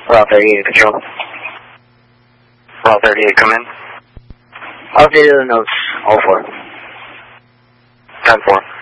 Raw 38 control. Raw 38, come in. All video notes, all 4. 10-4.